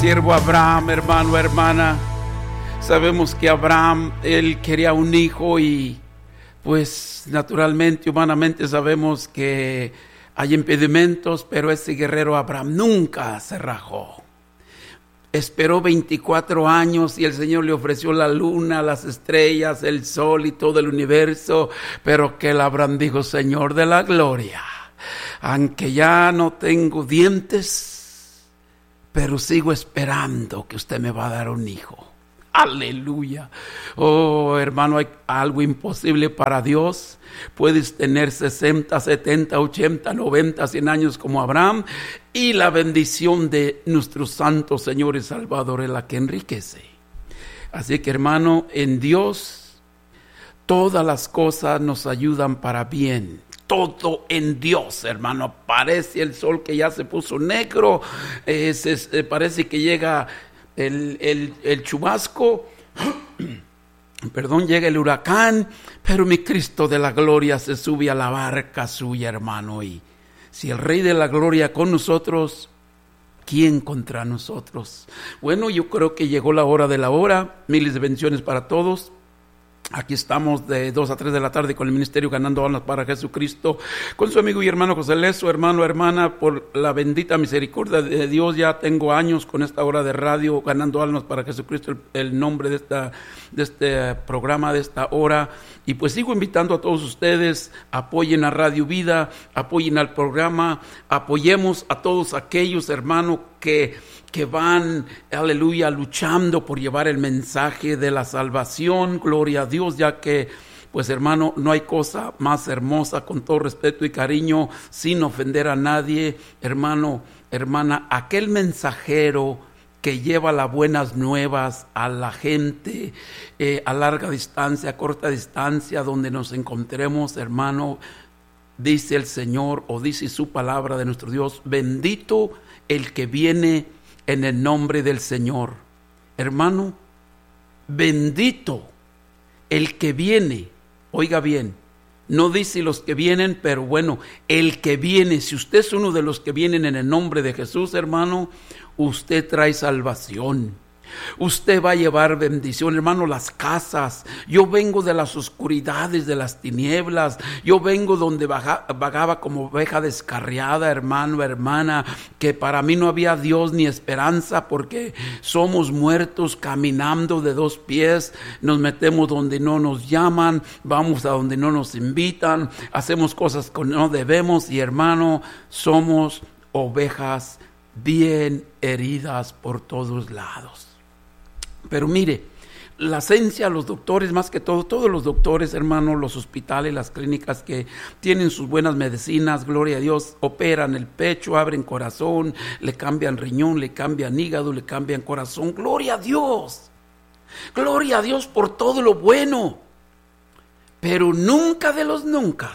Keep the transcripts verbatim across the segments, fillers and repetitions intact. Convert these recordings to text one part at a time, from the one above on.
siervo Abraham, hermano, hermana. Sabemos que Abraham, él quería un hijo y pues naturalmente, humanamente sabemos que hay impedimentos, pero ese guerrero Abraham nunca se rajó. Esperó veinticuatro años y el Señor le ofreció la luna, las estrellas, el sol y todo el universo, pero que el Abraham dijo: Señor de la gloria, aunque ya no tengo dientes, pero sigo esperando que usted me va a dar un hijo. Aleluya. Oh, hermano, hay algo imposible para Dios. Puedes tener sesenta, setenta, ochenta, noventa, cien años como Abraham, y la bendición de nuestro santo Señor y Salvador es la que enriquece. Así que, hermano, en Dios todas las cosas nos ayudan para bien. Todo en Dios, hermano. Parece el sol que ya se puso negro, eh, se, eh, parece que llega el, el, el chubasco, perdón, llega el huracán, pero mi Cristo de la gloria se sube a la barca suya, hermano. Y si el Rey de la gloria con nosotros, ¿quién contra nosotros? Bueno, yo creo que llegó la hora de la hora. Miles de bendiciones para todos. Aquí estamos de dos a tres de la tarde con el ministerio Ganando Almas para Jesucristo, con su amigo y hermano José Leso. Hermano, hermana, por la bendita misericordia de Dios, ya tengo años con esta hora de radio Ganando Almas para Jesucristo, el, el nombre de, esta, de este programa, de esta hora. Y pues sigo invitando a todos ustedes: apoyen a Radio Vida, apoyen al programa, apoyemos a todos aquellos, hermanos, que... que van, aleluya, luchando por llevar el mensaje de la salvación. Gloria a Dios, ya que, pues hermano, no hay cosa más hermosa, con todo respeto y cariño, sin ofender a nadie, hermano, hermana, aquel mensajero que lleva las buenas nuevas a la gente, eh, a larga distancia, a corta distancia, donde nos encontremos, hermano. Dice el Señor, o dice su palabra de nuestro Dios: bendito el que viene en el nombre del Señor. Hermano, bendito el que viene. Oiga bien, no dice los que vienen, pero bueno, el que viene. Si usted es uno de los que vienen en el nombre de Jesús, hermano, usted trae salvación. Usted va a llevar bendición, hermano. Las casas, yo vengo de las oscuridades, de las tinieblas, yo vengo donde vaga, vagaba como oveja descarriada, hermano, hermana, que para mí no había Dios ni esperanza, porque somos muertos caminando de dos pies, nos metemos donde no nos llaman, vamos a donde no nos invitan, hacemos cosas que no debemos, y hermano, somos ovejas bien heridas por todos lados. Pero mire, la ciencia, los doctores, más que todo, todos los doctores, hermano, los hospitales, las clínicas que tienen sus buenas medicinas, gloria a Dios, operan el pecho, abren corazón, le cambian riñón, le cambian hígado, le cambian corazón, gloria a Dios, gloria a Dios por todo lo bueno. Pero nunca de los nunca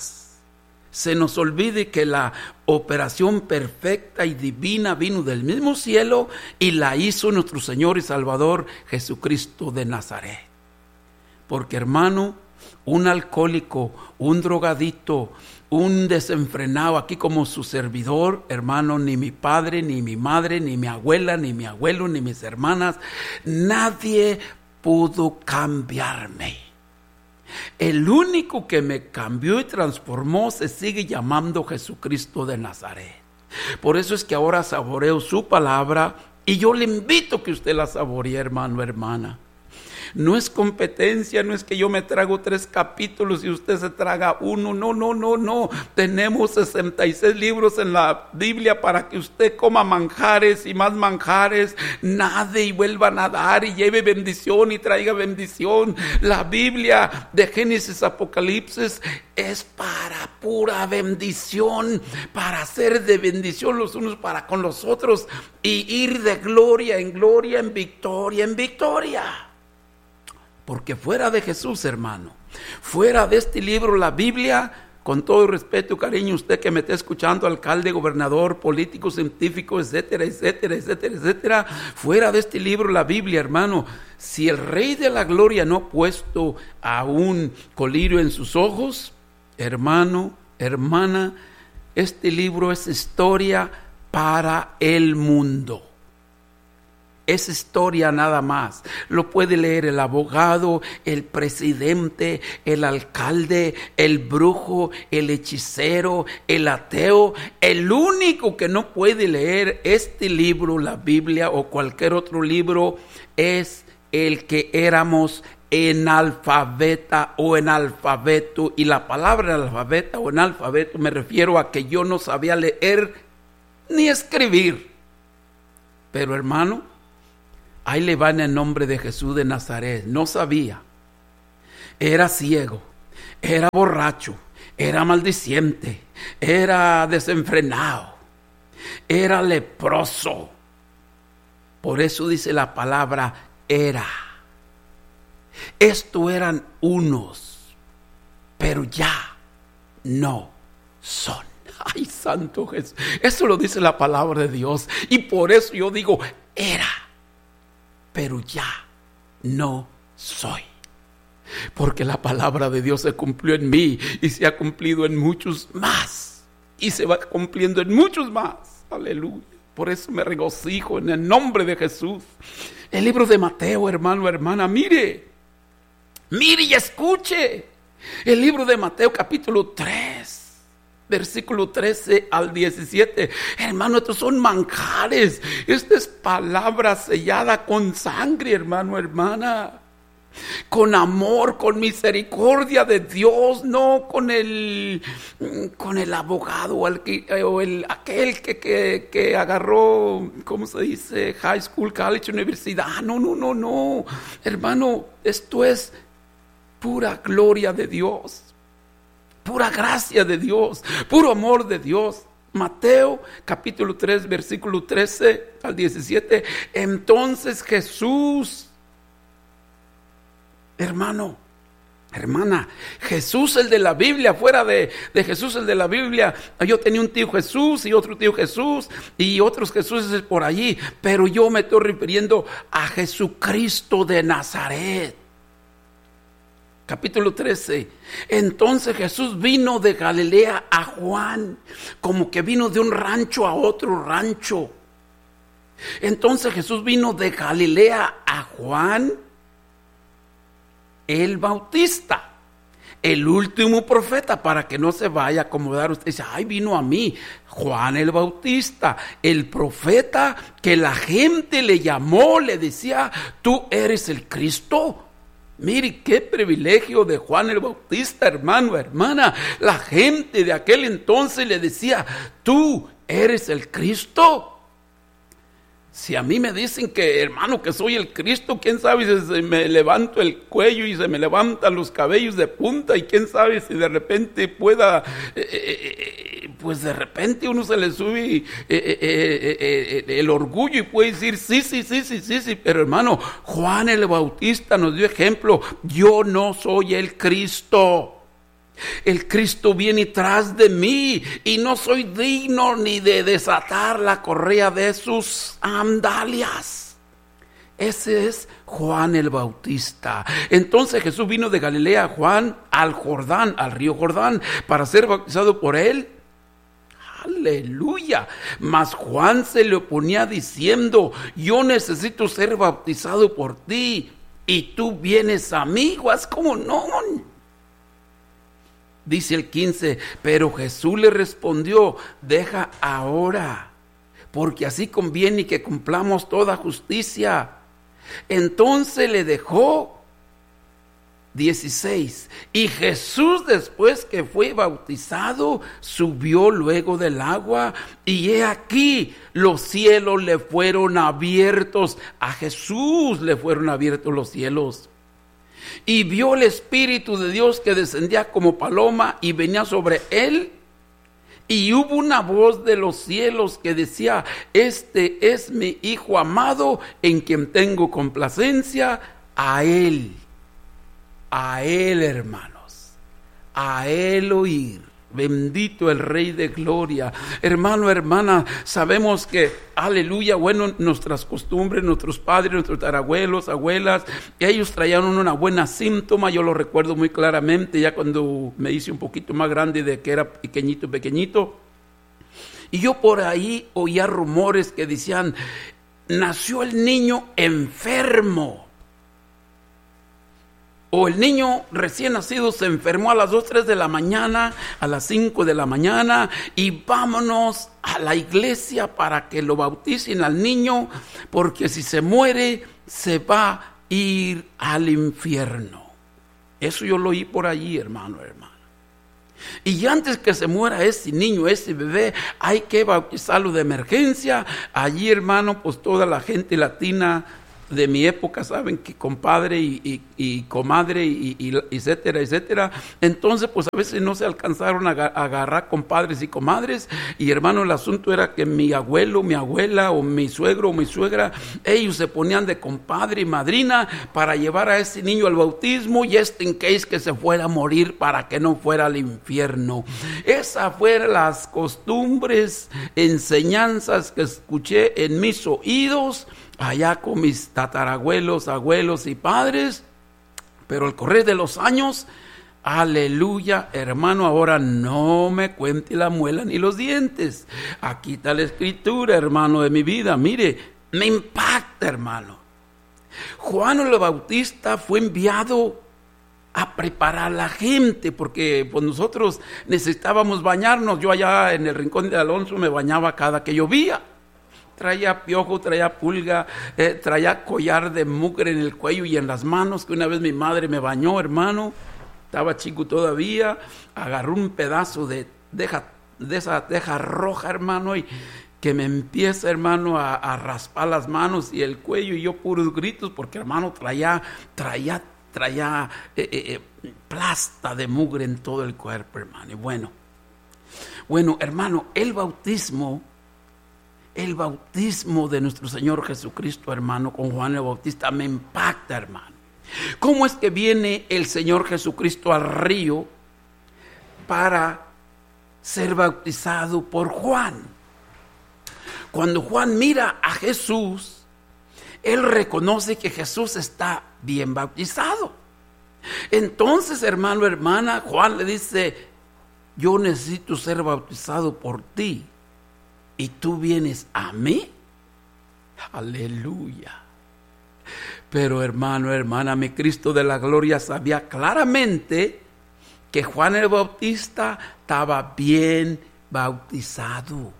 se nos olvide que la operación perfecta y divina vino del mismo cielo y la hizo nuestro Señor y Salvador Jesucristo de Nazaret. Porque, hermano, un alcohólico, un drogadito, un desenfrenado, aquí como su servidor, hermano, ni mi padre, ni mi madre, ni mi abuela, ni mi abuelo, ni mis hermanas, nadie pudo cambiarme. El único que me cambió y transformó se sigue llamando Jesucristo de Nazaret. Por eso es que ahora saboreo su palabra, y yo le invito a que usted la saboree, hermano, hermana. No es competencia, no es que yo me trago tres capítulos y usted se traga uno, no, no, no, no. Tenemos sesenta y seis libros en la Biblia para que usted coma manjares y más manjares, nade y vuelva a nadar y lleve bendición y traiga bendición. La Biblia de Génesis, Apocalipsis es para pura bendición, para ser de bendición los unos para con los otros y ir de gloria en gloria, en victoria en victoria. Porque fuera de Jesús, hermano, fuera de este libro, la Biblia, con todo respeto y cariño, usted que me está escuchando, alcalde, gobernador, político, científico, etcétera, etcétera, etcétera, etcétera, fuera de este libro, la Biblia, hermano, si el Rey de la Gloria no ha puesto a un colirio en sus ojos, hermano, hermana, este libro es historia para el mundo. es historia nada más. Lo puede leer el abogado, el presidente, el alcalde, el brujo, el hechicero, el ateo. El único que no puede leer este libro, la Biblia o cualquier otro libro, es el que éramos analfabeta o analfabeto. Y la palabra analfabeta o analfabeto me refiero a que yo no sabía leer ni escribir. Pero hermano, ahí le va en el nombre de Jesús de Nazaret. No sabía, era ciego, era borracho, era maldiciente, era desenfrenado, era leproso. Por eso dice la palabra era. Esto eran unos, pero ya no son. Ay, santo Jesús. Eso lo dice la palabra de Dios. Y por eso yo digo, era, pero ya no soy. Porque la palabra de Dios se cumplió en mí y se ha cumplido en muchos más. Y se va cumpliendo en muchos más. Aleluya. Por eso me regocijo en el nombre de Jesús. El libro de Mateo, hermano, hermana, mire. Mire y escuche. El libro de Mateo capítulo tres, versículo trece al diecisiete. Hermano, estos son manjares. Esta es palabra sellada con sangre, hermano, hermana. Con amor, con misericordia de Dios, no con el con el abogado o el, o el aquel que, que, que agarró, ¿cómo se dice? High school, college, universidad. No, no, no, no. Hermano, esto es pura gloria de Dios, pura gracia de Dios, puro amor de Dios. Mateo capítulo tres, versículo trece al diecisiete. Entonces Jesús, hermano, hermana, Jesús el de la Biblia, fuera de, de Jesús el de la Biblia, yo tenía un tío Jesús y otro tío Jesús y otros Jesúses por allí, pero yo me estoy refiriendo a Jesucristo de Nazaret. Capítulo trece. Entonces Jesús vino de Galilea a Juan, como que vino de un rancho a otro rancho. Entonces Jesús vino de Galilea a Juan el Bautista, el último profeta, para que no se vaya a acomodar usted. Dice, ay, vino a mí Juan el Bautista, el profeta que la gente le llamó, le decía, tú eres el Cristo. Mire qué privilegio de Juan el Bautista, hermano, hermana. La gente de aquel entonces le decía, tú eres el Cristo. Si a mí me dicen que, hermano, que soy el Cristo, quién sabe si se me levanto el cuello y se me levantan los cabellos de punta, y quién sabe si de repente pueda, eh, eh, pues de repente uno se le sube eh, eh, eh, eh, el orgullo y puede decir sí, sí, sí, sí, sí, sí, pero hermano, Juan el Bautista nos dio ejemplo. Yo no soy el Cristo. El Cristo viene tras de mí y no soy digno ni de desatar la correa de sus sandalias. Ese es Juan el Bautista. Entonces Jesús vino de Galilea, Juan, al Jordán, al río Jordán, para ser bautizado por él. Aleluya. Mas Juan se le oponía diciendo, yo necesito ser bautizado por ti y tú vienes a mí. ¿Cómo no? Dice el quince, pero Jesús le respondió, deja ahora, porque así conviene que cumplamos toda justicia. Entonces le dejó. dieciséis, y Jesús, después que fue bautizado, subió luego del agua, y he aquí los cielos le fueron abiertos. A Jesús le fueron abiertos los cielos. Y vio el Espíritu de Dios que descendía como paloma y venía sobre él. Y hubo una voz de los cielos que decía, este es mi Hijo amado, en quien tengo complacencia. A él, a él, hermanos, a él oír. Bendito el Rey de Gloria. Hermano, hermana, sabemos que, aleluya, bueno, nuestras costumbres, nuestros padres, nuestros abuelos, abuelas, ellos traían una buena síntoma. Yo lo recuerdo muy claramente ya cuando me hice un poquito más grande, de que era pequeñito, pequeñito. Y yo por ahí oía rumores que decían, nació el niño enfermo. O el niño recién nacido se enfermó a las dos, tres de la mañana, a las cinco de la mañana, y vámonos a la iglesia para que lo bauticen al niño, porque si se muere, se va a ir al infierno. Eso yo lo oí por allí, hermano, hermano. Y antes que se muera ese niño, ese bebé, hay que bautizarlo de emergencia. Allí, hermano, pues toda la gente latina de mi época saben que compadre y, y, y comadre y, y etcétera, etcétera. Entonces pues a veces no se alcanzaron a, a agarrar compadres y comadres, y hermano, el asunto era que mi abuelo, mi abuela o mi suegro o mi suegra, ellos se ponían de compadre y madrina para llevar a ese niño al bautismo, y este en case que se fuera a morir para que no fuera al infierno. Esas fueron las costumbres, enseñanzas que escuché en mis oídos allá con mis tatarabuelos, abuelos y padres. Pero al correr de los años, aleluya, hermano, ahora no me cuente la muela ni los dientes. Aquí está la escritura, hermano de mi vida. Mire, me impacta, hermano. Juan el Bautista fue enviado a preparar a la gente, porque pues nosotros necesitábamos bañarnos. Yo allá en el Rincón de Alonso me bañaba cada que llovía. Traía piojo, traía pulga, eh, traía collar de mugre en el cuello y en las manos, que una vez mi madre me bañó, hermano. Estaba chico todavía, agarró un pedazo de, deja, de esa teja roja, hermano, y que me empieza, hermano, a, a raspar las manos y el cuello, y yo puros gritos, porque, hermano, traía, traía, traía eh, eh, eh, plasta de mugre en todo el cuerpo, hermano. Y bueno, bueno, hermano, el bautismo... El bautismo de nuestro Señor Jesucristo, hermano, con Juan el Bautista me impacta, hermano. ¿Cómo es que viene el Señor Jesucristo al río para ser bautizado por Juan? Cuando Juan mira a Jesús, él reconoce que Jesús está bien bautizado. Entonces, hermano, hermana, Juan le dice: yo necesito ser bautizado por ti, ¿y tú vienes a mí? Aleluya. Pero hermano, hermana, mi Cristo de la gloria sabía claramente que Juan el Bautista estaba bien bautizado.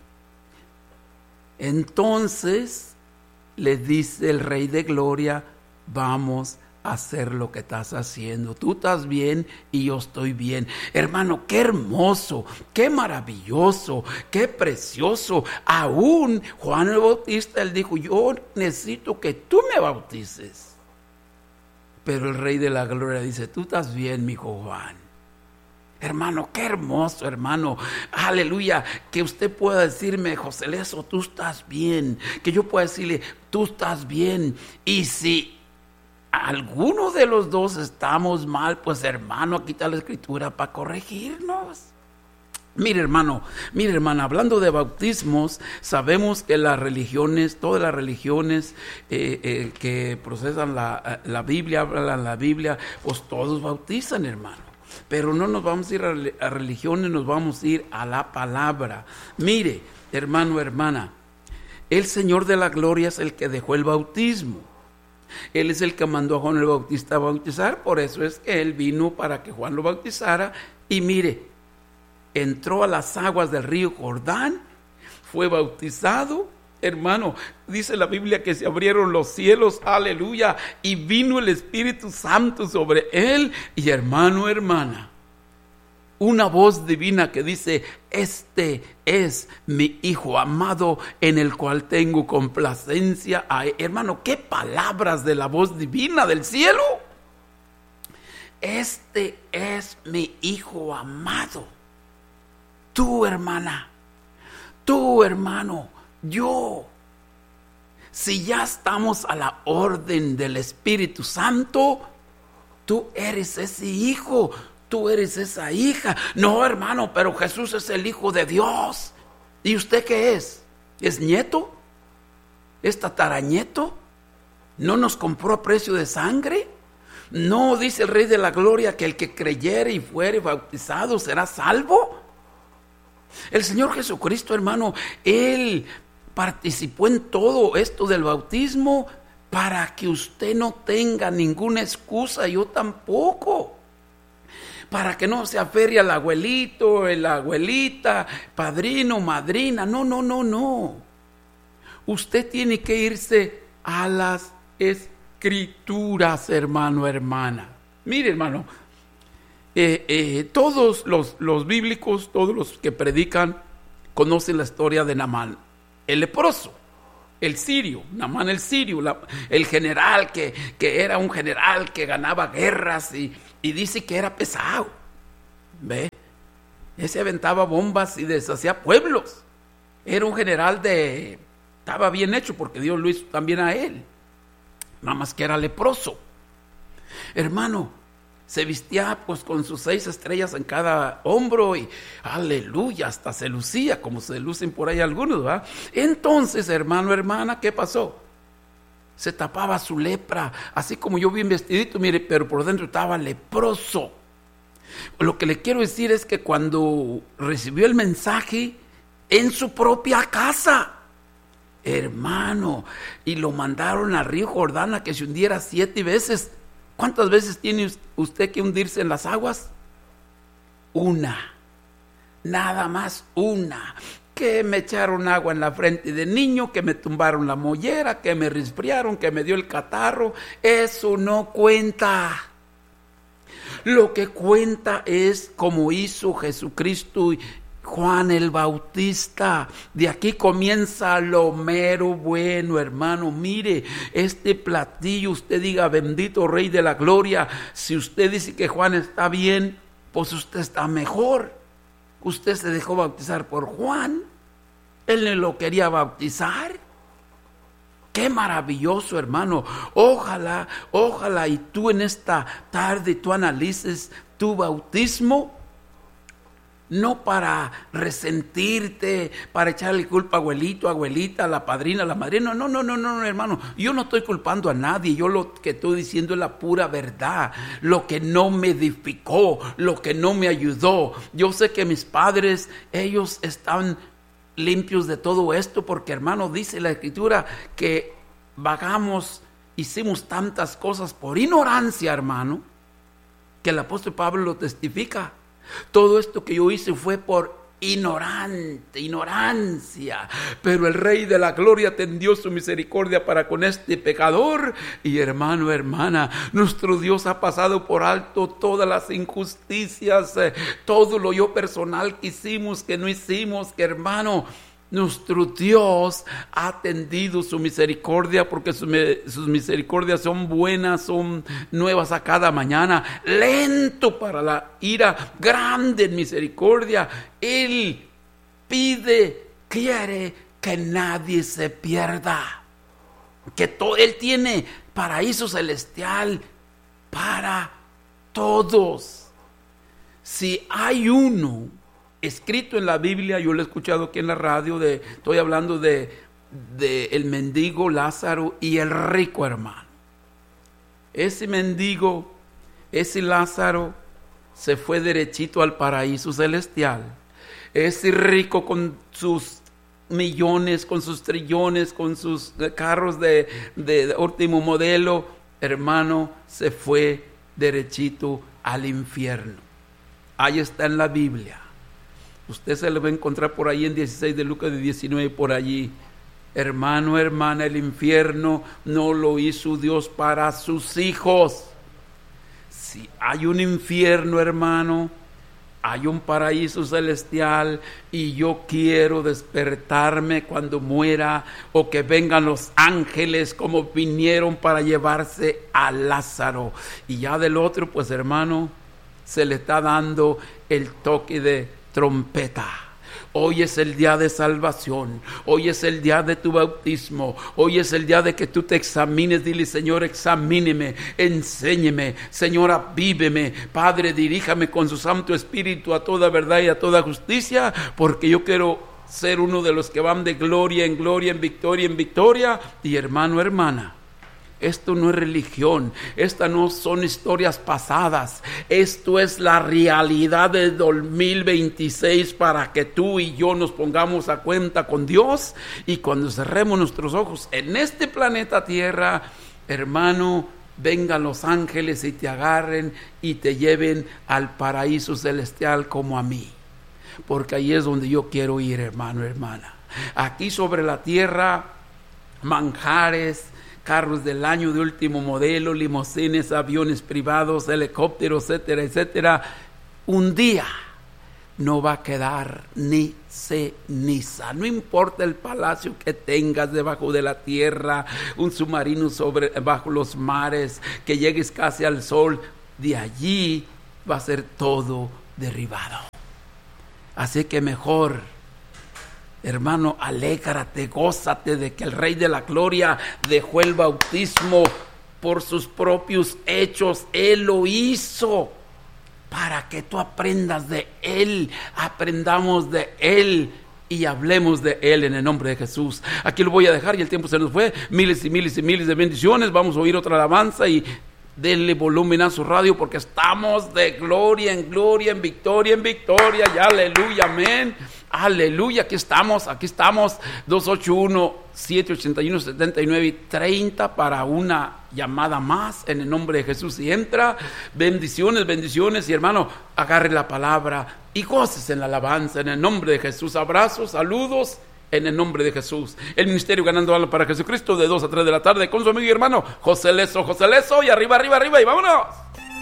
Entonces le dice el Rey de Gloria: vamos a hacer lo que estás haciendo. Tú estás bien y yo estoy bien. Hermano, qué hermoso, qué maravilloso, qué precioso. Aún Juan el Bautista, él dijo: yo necesito que tú me bautices. Pero el Rey de la Gloria dice: tú estás bien, mi hijo Juan. Hermano, qué hermoso, hermano. Aleluya. Que usted pueda decirme: José Leso, tú estás bien. Que yo pueda decirle: tú estás bien. Y si alguno de los dos estamos mal, pues hermano, aquí está la escritura para corregirnos. Mire, hermano, mire, hermana, hablando de bautismos, sabemos que las religiones, todas las religiones eh, eh, que procesan la, la Biblia, hablan la Biblia, pues todos bautizan, hermano. Pero no nos vamos a ir a, a religiones, nos vamos a ir a la palabra. Mire, hermano, hermana, el Señor de la Gloria es el que dejó el bautismo. Él es el que mandó a Juan el Bautista a bautizar. Por eso es que él vino para que Juan lo bautizara. Y mire, entró a las aguas del río Jordán, fue bautizado. Hermano, dice la Biblia que se abrieron los cielos, aleluya, y vino el Espíritu Santo sobre él. Y hermano, hermana, una voz divina que dice: este es mi Hijo amado, en el cual tengo complacencia. Ay, hermano, qué palabras de la voz divina del cielo. Este es mi Hijo amado. Tú, hermana, tú, hermano, yo. Si ya estamos a la orden del Espíritu Santo, tú eres ese hijo. Tú eres esa hija. No, hermano, pero Jesús es el Hijo de Dios. ¿Y usted qué es? ¿Es nieto? ¿Es tataranieto? ¿No nos compró a precio de sangre? ¿No dice el Rey de la Gloria que el que creyere y fuere bautizado será salvo? El Señor Jesucristo, hermano, Él participó en todo esto del bautismo para que usted no tenga ninguna excusa, yo tampoco. Para que no se aferre al abuelito, la abuelita, padrino, madrina. No, no, no, no. Usted tiene que irse a las escrituras, hermano, hermana. Mire, hermano, eh, eh, todos los, los bíblicos, todos los que predican, conocen la historia de Naamán, el leproso, el sirio, Naamán el sirio, la, el general que, que era un general que ganaba guerras y, y dice que era pesado. ¿Ve? Ese aventaba bombas y deshacía pueblos. Era un general de... Estaba bien hecho porque Dios lo hizo también a él. Nada más que era leproso. Hermano, se vestía pues con sus seis estrellas en cada hombro y aleluya, hasta se lucía como se lucen por ahí algunos, ¿verdad? Entonces, hermano, hermana, ¿qué pasó? Se tapaba su lepra, así como yo bien vestidito, mire, pero por dentro estaba leproso. Lo que le quiero decir es que cuando recibió el mensaje en su propia casa, hermano, y lo mandaron al río Jordán a que se hundiera siete veces. ¿Cuántas veces tiene usted que hundirse en las aguas? Una, nada más una. Que me echaron agua en la frente de niño, que me tumbaron la mollera, que me resfriaron, que me dio el catarro. Eso no cuenta. Lo que cuenta es como hizo Jesucristo y Juan el Bautista. De aquí comienza lo mero bueno, hermano. Mire, este platillo, usted diga bendito Rey de la Gloria. Si usted dice que Juan está bien, pues usted está mejor. Usted se dejó bautizar por Juan. Él no lo quería bautizar. Qué maravilloso, hermano. Ojalá, ojalá y tú en esta tarde tú analices tu bautismo. No para resentirte, para echarle culpa a abuelito, abuelita, a la padrina, a la madrina. No, no, no, no, no, hermano. Yo no estoy culpando a nadie. Yo lo que estoy diciendo es la pura verdad. Lo que no me edificó, lo que no me ayudó. Yo sé que mis padres, ellos están limpios de todo esto porque, hermano, dice la Escritura que vagamos, hicimos tantas cosas por ignorancia, hermano, que el apóstol Pablo lo testifica. Todo esto que yo hice fue por ignorante, ignorancia, pero el Rey de la Gloria tendió su misericordia para con este pecador. Y hermano, hermana, nuestro Dios ha pasado por alto todas las injusticias, eh, todo lo yo personal que hicimos, que no hicimos, que hermano, nuestro Dios ha tendido su misericordia porque sus, sus misericordias son buenas, son nuevas a cada mañana. Lento para la ira, grande en misericordia. Él pide, quiere que nadie se pierda. Que todo, Él tiene paraíso celestial para todos. Si hay uno escrito en la Biblia, yo lo he escuchado aquí en la radio, de, estoy hablando de, de el mendigo Lázaro y el rico, hermano. Ese mendigo, ese Lázaro, se fue derechito al paraíso celestial. Ese rico con sus millones, con sus trillones, con sus carros de, de, de último modelo, hermano, se fue derechito al infierno. Ahí está en la Biblia. Usted se lo va a encontrar por ahí en dieciséis de Lucas, de diecinueve, por allí. Hermano, hermana, el infierno no lo hizo Dios para sus hijos. Si hay un infierno, hermano, hay un paraíso celestial, y yo quiero despertarme cuando muera, o que vengan los ángeles como vinieron para llevarse a Lázaro. Y ya del otro, pues hermano, se le está dando el toque de trompeta. Hoy es el día de salvación. Hoy es el día de tu bautismo. Hoy es el día de que tú te examines. Dile: Señor, examíneme, enséñeme. Señor, avíveme. Padre, diríjame con su Santo Espíritu a toda verdad y a toda justicia, porque yo quiero ser uno de los que van de gloria en gloria, en victoria en victoria. Y hermano, hermana, Esto no es religión, estas no son historias pasadas, esto es la realidad del dos mil veintiséis para que tú y yo nos pongamos a cuenta con Dios, y cuando cerremos nuestros ojos en este planeta Tierra, hermano, vengan los ángeles y te agarren y te lleven al paraíso celestial como a mí, porque ahí es donde yo quiero ir, hermano, hermana. Aquí sobre la tierra, manjares, carros del año de último modelo, limusines, aviones privados, helicópteros, etcétera, etcétera. Un día no va a quedar ni ceniza. No importa el palacio que tengas debajo de la tierra, un submarino sobre, bajo los mares, que llegues casi al sol, de allí va a ser todo derribado. Así que mejor, hermano, alégrate, gózate de que el Rey de la Gloria dejó el bautismo por sus propios hechos. Él lo hizo para que tú aprendas de Él, aprendamos de Él y hablemos de Él en el nombre de Jesús. Aquí lo voy a dejar y el tiempo se nos fue. Miles y miles y miles de bendiciones. Vamos a oír otra alabanza y denle volumen a su radio, porque estamos de gloria en gloria, en victoria en victoria. Y aleluya, amén. Aleluya, aquí estamos, aquí estamos. Dos ocho uno, siete ocho uno, siete nueve tres cero para una llamada más en el nombre de Jesús. Y entra, bendiciones, bendiciones. Y hermano, agarre la palabra y goces en la alabanza en el nombre de Jesús. Abrazos, saludos en el nombre de Jesús. El ministerio Ganando Almas para Jesucristo, de dos a tres de la tarde, con su amigo y hermano José Leso, José Leso. Y arriba, arriba, arriba y vámonos.